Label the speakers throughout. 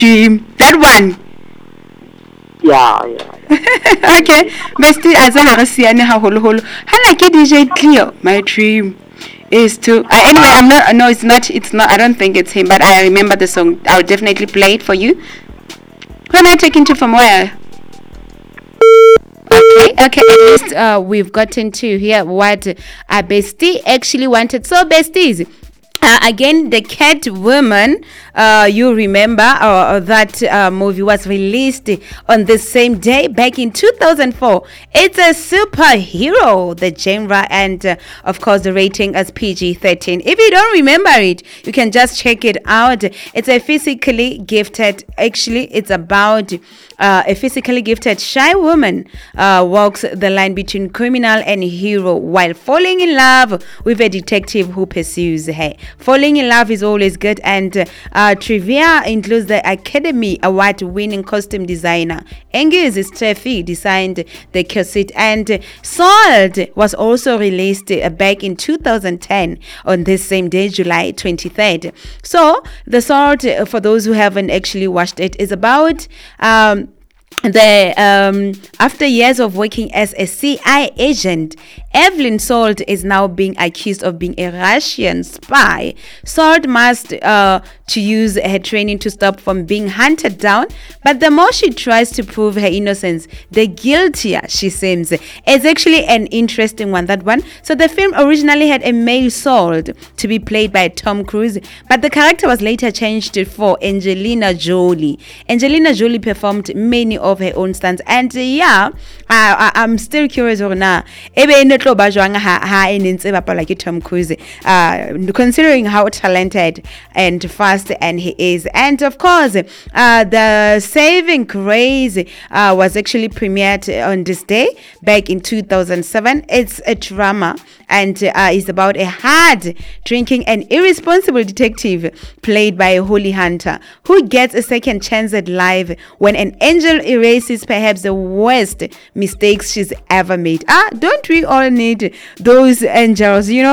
Speaker 1: dream. That one.
Speaker 2: Yeah.
Speaker 1: Okay. Bestie, as a Harasiana holo. I like it, DJ Cleo. My dream is to. Anyway, I'm not. No, it's not. It's not. I don't think it's him, but I remember the song. I'll definitely play it for you. Who am I taking to from where? Okay, at least we've gotten to hear what Bestie actually wanted. So, Besties, again, the Catwoman, you remember that movie was released on the same day back in 2004. It's a superhero, the genre, and of course the rating as PG-13. If you don't remember it, you can just check it out. It's a physically gifted, actually it's about a physically gifted shy woman walks the line between criminal and hero while falling in love with a detective who pursues her. Falling in love is always good, and trivia includes the Academy Award-winning costume designer Angus Steffi designed the corset, and Salt was also released back in 2010 on this same day, July 23rd. So the Salt, for those who haven't actually watched it, is about after years of working as a CIA agent, Evelyn Salt is now being accused of being a Russian spy. Salt must to use her training to stop from being hunted down, but the more she tries to prove her innocence, the guiltier she seems. It's actually an interesting one, that one. So the film originally had a male Salt to be played by Tom Cruise, but the character was later changed for Angelina Jolie. Angelina Jolie performed many of her own stunts, and I'm still curious now. Tom Cruise, considering how talented and fast and he is. And of course, the Saving Grace was actually premiered on this day back in 2007. It's a drama and is about a hard drinking and irresponsible detective played by Holly Hunter, who gets a second chance at life when an angel erases perhaps the worst mistakes she's ever made. Don't we all need those angels? There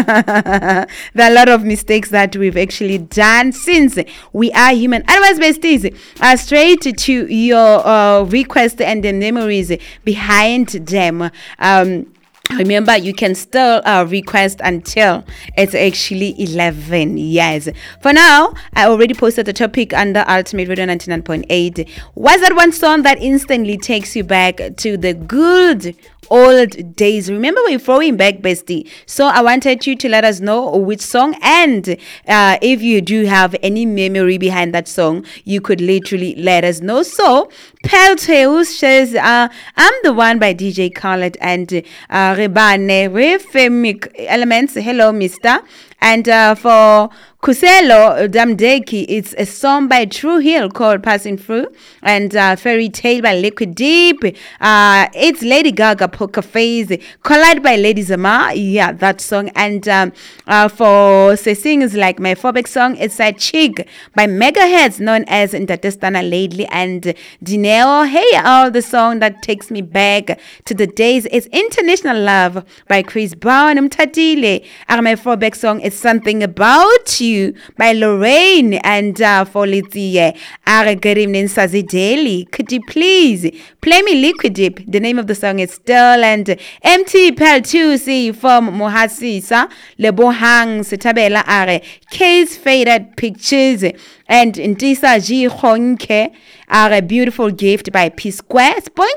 Speaker 1: are a lot of mistakes that we've actually done since we are human. Otherwise, besties, straight to your request and the memories behind them. Remember, you can still request until it's actually 11. Yes. For now, I already posted the topic under Ultimate Radio 99.8. What's that one song that instantly takes you back to the good old days? Remember, we're throwing back, bestie. So I wanted you to let us know which song, and if you do have any memory behind that song, you could literally let us know. So Pelteus says, I'm the one by DJ Khaled and Rebane Rhythmic Elements. Hello, mister. And for Kuselo Damdeki, it's a song by True Hill called Passing Through, and Fairy Tale by Liquid Deep. It's Lady Gaga, Poker Face, Collide by Lady Zama. Yeah, that song. And for Sesing like my phobic song, it's a Chick by Megaheads, known as Ntatestana Lately, and Dineo. Hey, all the song that takes me back to the days is International Love by Chris Brown. Mtatile. My phobic song is Something About You by Lorraine, and for Lithiye, good evening, Sazideli. Could you please play me Liquid Deep? The name of the song is Still, and MT Peltusi from Mohasisa, Lebohang Setabela Are, Case Faded Pictures, and Ntisa G Honke are a beautiful gift by P Square.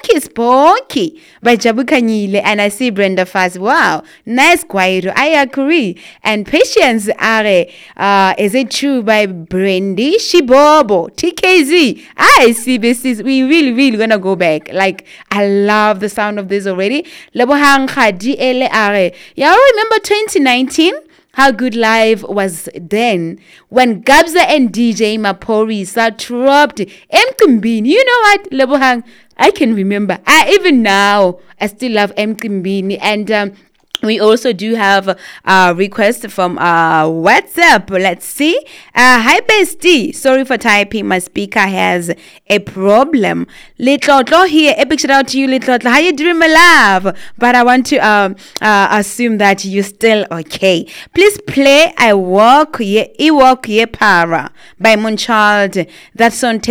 Speaker 1: Spunky by Jabukanyile, and I see Brenda Fast. Wow, nice choir. I agree. And Patience are Is It True by Brandy Shibobo TKZ. I see this is we really gonna go back. Like, I love the sound of this already. Lebohang Khadi Ele are. Y'all remember 2019? How good life was then when Gabza and DJ Maporisa dropped Mkimbini. You know what, Lebohang? I can remember. Even now, I still love Mkimbini. And we also do have a request from WhatsApp. Let's see. Hi, bestie. Sorry for typing. My speaker has a problem. Little here. A big shout out to you, Little. How you doing, my love? But I want to assume that you're still okay. Please play I Walk Ye Para by Moonchild. That song